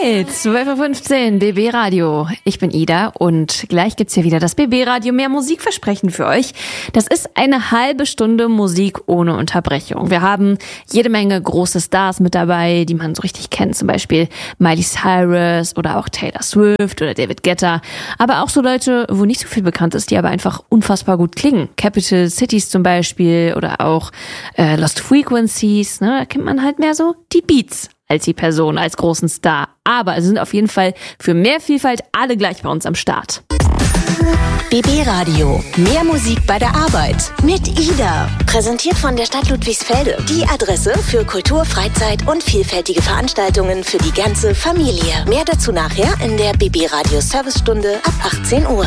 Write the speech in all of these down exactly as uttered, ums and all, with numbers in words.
Alright, zwölf Uhr fünfzehn, B B Radio. Ich bin Ida und gleich gibt's hier wieder das B B Radio mehr Musikversprechen für euch. Das ist eine halbe Stunde Musik ohne Unterbrechung. Wir haben jede Menge große Stars mit dabei, die man so richtig kennt, zum Beispiel Miley Cyrus oder auch Taylor Swift oder David Guetta. Aber auch so Leute, wo nicht so viel bekannt ist, die aber einfach unfassbar gut klingen. Capital Cities zum Beispiel oder auch äh, Lost Frequencies. Ne? Da kennt man halt mehr so die Beats als die Person, als großen Star. Aber es sind auf jeden Fall für mehr Vielfalt alle gleich bei uns am Start. B B Radio. Mehr Musik bei der Arbeit. Mit Ida. Präsentiert von der Stadt Ludwigsfelde. Die Adresse für Kultur, Freizeit und vielfältige Veranstaltungen für die ganze Familie. Mehr dazu nachher in der B B Radio Servicestunde ab achtzehn Uhr.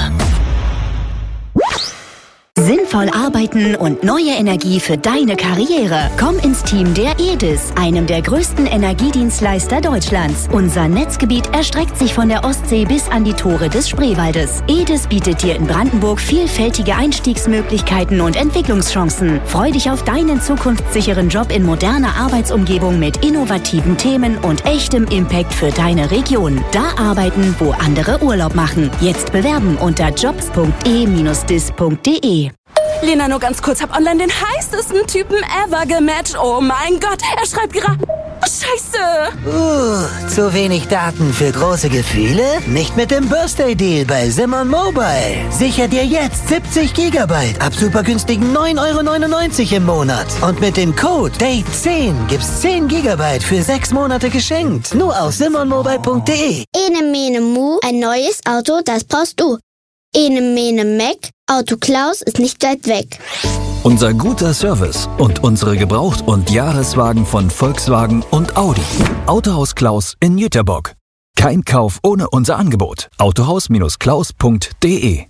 Sinnvoll arbeiten und neue Energie für deine Karriere. Komm ins Team der E D I S, einem der größten Energiedienstleister Deutschlands. Unser Netzgebiet erstreckt sich von der Ostsee bis an die Tore des Spreewaldes. E D I S bietet dir in Brandenburg vielfältige Einstiegsmöglichkeiten und Entwicklungschancen. Freu dich auf deinen zukunftssicheren Job in moderner Arbeitsumgebung mit innovativen Themen und echtem Impact für deine Region. Da arbeiten, wo andere Urlaub machen. Jetzt bewerben unter jobs punkt e dash dis punkt de. Lena, nur ganz kurz, hab online den heißesten Typen ever gematcht. Oh mein Gott, er schreibt gerade... Oh, Scheiße! Uh, zu wenig Daten für große Gefühle? Nicht mit dem Birthday-Deal bei Simon Mobile. Sicher dir jetzt siebzig Gigabyte ab super günstigen neun Euro neunundneunzig im Monat. Und mit dem Code Date zehn gibt's zehn Gigabyte für sechs Monate geschenkt. Nur auf simon mobile punkt de. Ene mene mu, ein neues Auto, das brauchst du. Ene mene Mac, Auto Klaus ist nicht weit weg. Unser guter Service und unsere Gebraucht- und Jahreswagen von Volkswagen und Audi. Autohaus Klaus in Jüterbock. Kein Kauf ohne unser Angebot. autohaus Klaus punkt de.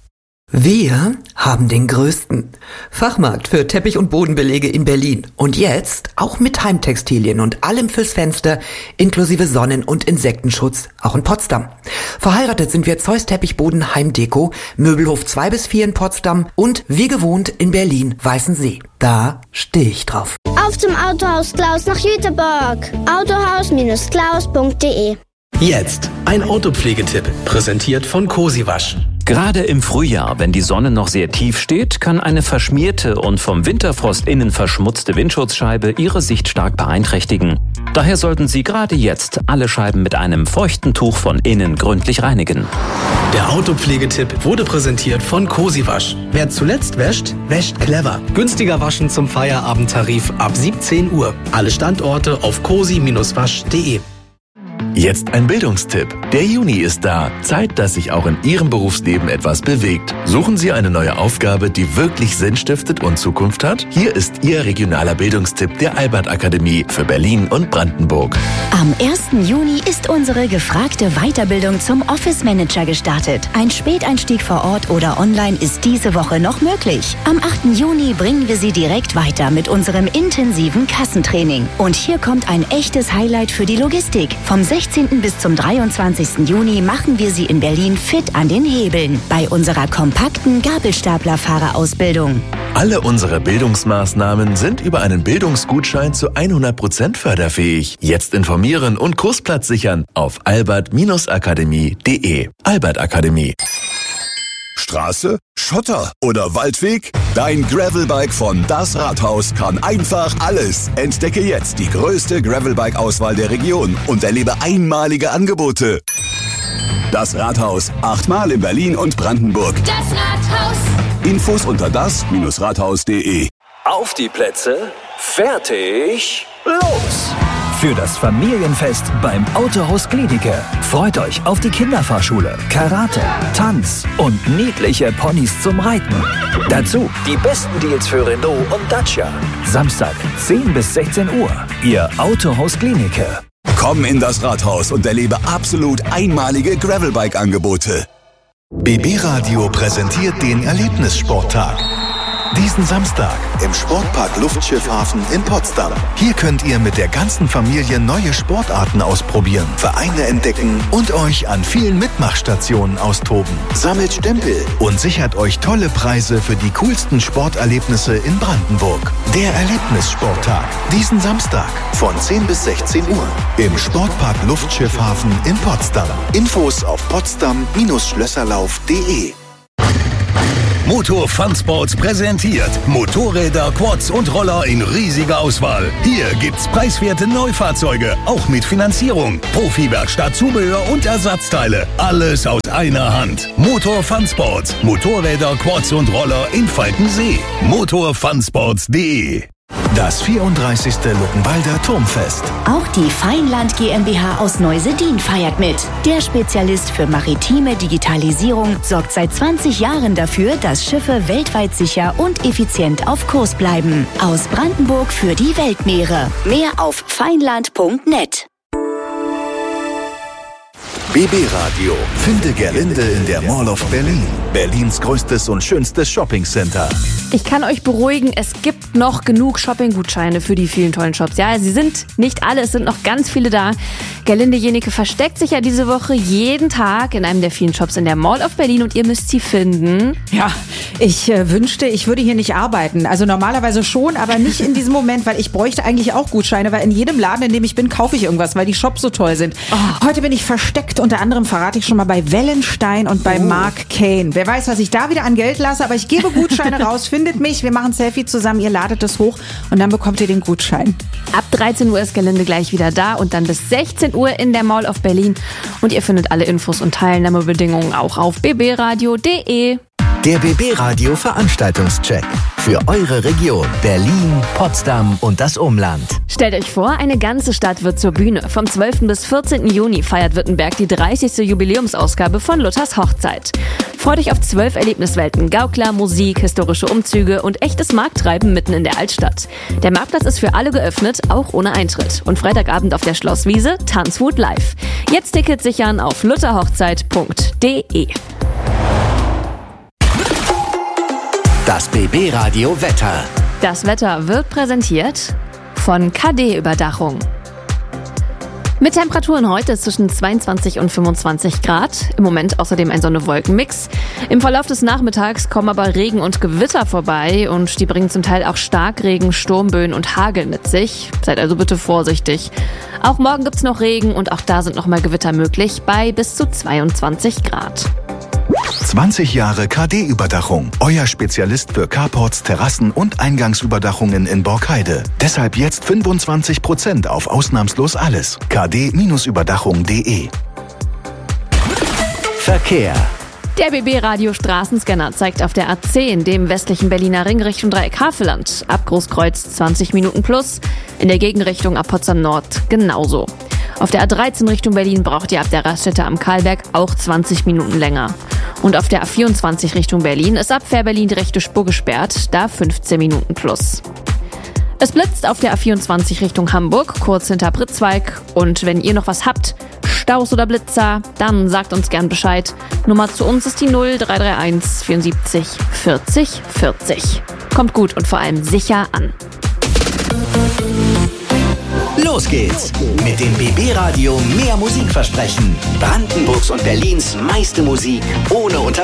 Wir haben den größten Fachmarkt für Teppich- und Bodenbelege in Berlin. Und jetzt auch mit Heimtextilien und allem fürs Fenster, inklusive Sonnen- und Insektenschutz, auch in Potsdam. Verheiratet sind wir Zeus Teppichboden Heimdeko, Möbelhof zwei bis vier in Potsdam und wie gewohnt in Berlin Weißensee. Da stehe ich drauf. Auf zum Autohaus Klaus nach Jüterbock. autohaus Klaus punkt de. Jetzt ein Autopflegetipp, präsentiert von Cosiwasch. Gerade im Frühjahr, wenn die Sonne noch sehr tief steht, kann eine verschmierte und vom Winterfrost innen verschmutzte Windschutzscheibe Ihre Sicht stark beeinträchtigen. Daher sollten Sie gerade jetzt alle Scheiben mit einem feuchten Tuch von innen gründlich reinigen. Der Autopflegetipp wurde präsentiert von Cosiwasch. Wer zuletzt wäscht, wäscht clever. Günstiger waschen zum Feierabendtarif ab siebzehn Uhr. Alle Standorte auf cosi Bindestrich wasch punkt de. Jetzt ein Bildungstipp. Der Juni ist da. Zeit, dass sich auch in Ihrem Berufsleben etwas bewegt. Suchen Sie eine neue Aufgabe, die wirklich Sinn stiftet und Zukunft hat? Hier ist Ihr regionaler Bildungstipp der Albert Akademie für Berlin und Brandenburg. Am ersten Juni ist unsere gefragte Weiterbildung zum Office Manager gestartet. Ein Späteinstieg vor Ort oder online ist diese Woche noch möglich. Am achten Juni bringen wir Sie direkt weiter mit unserem intensiven Kassentraining. Und hier kommt ein echtes Highlight für die Logistik. Vom sechzehnten bis zum dreiundzwanzigsten Juni machen wir Sie in Berlin fit an den Hebeln bei unserer kompakten Gabelstaplerfahrerausbildung. Alle unsere Bildungsmaßnahmen sind über einen Bildungsgutschein zu hundert Prozent förderfähig. Jetzt informieren und Kursplatz sichern auf albert akademie punkt de. Albert Akademie. Straße, Schotter oder Waldweg? Dein Gravelbike von Das Rathaus kann einfach alles. Entdecke jetzt die größte Gravelbike-Auswahl der Region und erlebe einmalige Angebote. Das Rathaus, achtmal in Berlin und Brandenburg. Das Rathaus. Infos unter das Rathaus punkt de. Auf die Plätze, fertig, los! Für das Familienfest beim Autohaus Gliedicke. Freut euch auf die Kinderfahrschule, Karate, Tanz und niedliche Ponys zum Reiten. Dazu die besten Deals für Renault und Dacia. Samstag, zehn bis sechzehn Uhr. Ihr Autohaus Gliedicke. Komm in das Rathaus und erlebe absolut einmalige Gravelbike-Angebote. B B Radio präsentiert den Erlebnissporttag. Diesen Samstag im Sportpark Luftschiffhafen in Potsdam. Hier könnt ihr mit der ganzen Familie neue Sportarten ausprobieren, Vereine entdecken und euch an vielen Mitmachstationen austoben. Sammelt Stempel und sichert euch tolle Preise für die coolsten Sporterlebnisse in Brandenburg. Der Erlebnissporttag. Diesen Samstag von zehn bis sechzehn Uhr im Sportpark Luftschiffhafen in Potsdam. Infos auf potsdam Schlösserlauf punkt de. Motor Fun Sports präsentiert Motorräder, Quads und Roller in riesiger Auswahl. Hier gibt's preiswerte Neufahrzeuge, auch mit Finanzierung, Profi-Werkstatt, Zubehör und Ersatzteile. Alles aus einer Hand. Motor Fun Sports. Motorräder, Quads und Roller in Falkensee. motor fun sports punkt de. Das vierunddreißigste Luckenwalder Turmfest. Auch die Feinland GmbH aus Neusedin feiert mit. Der Spezialist für maritime Digitalisierung sorgt seit zwanzig Jahren dafür, dass Schiffe weltweit sicher und effizient auf Kurs bleiben. Aus Brandenburg für die Weltmeere. Mehr auf feinland punkt net. B B Radio. Finde Gerlinde in der Mall of Berlin. Berlins größtes und schönstes Shoppingcenter. Ich kann euch beruhigen, es gibt noch genug Shoppinggutscheine für die vielen tollen Shops. Ja, sie sind nicht alle, es sind noch ganz viele da. Gerlinde Jenike versteckt sich ja diese Woche jeden Tag in einem der vielen Shops in der Mall of Berlin und ihr müsst sie finden. Ja, ich äh, wünschte, ich würde hier nicht arbeiten. Also normalerweise schon, aber nicht in diesem Moment, weil ich bräuchte eigentlich auch Gutscheine, weil in jedem Laden, in dem ich bin, kaufe ich irgendwas, weil die Shops so toll sind. Oh. Heute bin ich versteckt, unter anderem verrate ich schon mal bei Wellenstein und bei oh. Mark Kane. Wer weiß, was ich da wieder an Geld lasse, aber ich gebe Gutscheine raus, findet mich, wir machen ein Selfie zusammen, ihr ladet es hoch und dann bekommt ihr den Gutschein. Ab dreizehn Uhr ist Gerlinde gleich wieder da und dann bis sechzehn Uhr in der Mall of Berlin. Und ihr findet alle Infos und Teilnahmebedingungen auch auf b b radio punkt de. Der B B Radio Veranstaltungscheck für eure Region Berlin, Potsdam und das Umland. Stellt euch vor, eine ganze Stadt wird zur Bühne. Vom zwölften bis vierzehnten Juni feiert Württemberg die dreißigste Jubiläumsausgabe von Luthers Hochzeit. Freut euch auf zwölf Erlebniswelten, Gaukler, Musik, historische Umzüge und echtes Markttreiben mitten in der Altstadt. Der Marktplatz ist für alle geöffnet, auch ohne Eintritt. Und Freitagabend auf der Schlosswiese Tanzwut live. Jetzt Tickets sichern auf lutherhochzeit punkt de. Das B B Radio Wetter. Das Wetter wird präsentiert von K D-Überdachung. Mit Temperaturen heute zwischen zweiundzwanzig und fünfundzwanzig Grad. Im Moment außerdem ein Sonne-Wolken-Mix. Im Verlauf des Nachmittags kommen aber Regen und Gewitter vorbei und die bringen zum Teil auch Starkregen, Sturmböen und Hagel mit sich. Seid also bitte vorsichtig. Auch morgen gibt's noch Regen und auch da sind nochmal Gewitter möglich bei bis zu zweiundzwanzig Grad. zwanzig Jahre K D-Überdachung. Euer Spezialist für Carports, Terrassen und Eingangsüberdachungen in Borkheide. Deshalb jetzt fünfundzwanzig Prozent auf ausnahmslos alles. k d Überdachung punkt de. Verkehr. Der B B-Radio Straßenscanner zeigt auf der A zehn, dem westlichen Berliner Ring Richtung Dreieck Havelland, ab Großkreuz zwanzig Minuten plus, in der Gegenrichtung ab Potsdam Nord genauso. Auf der A dreizehn Richtung Berlin braucht ihr ab der Raststätte am Karlberg auch zwanzig Minuten länger. Und auf der A vierundzwanzig Richtung Berlin ist ab Fährberlin die rechte Spur gesperrt, da fünfzehn Minuten plus. Es blitzt auf der A vierundzwanzig Richtung Hamburg, kurz hinter Pritzwalk. Und wenn ihr noch was habt, Staus oder Blitzer, dann sagt uns gern Bescheid. Nummer zu uns ist die null drei drei eins vierundsiebzig vierzig vierzig. Kommt gut und vor allem sicher an. Los geht's mit dem B B Radio mehr Musik versprechen. Brandenburgs und Berlins meiste Musik ohne Unterbrechung.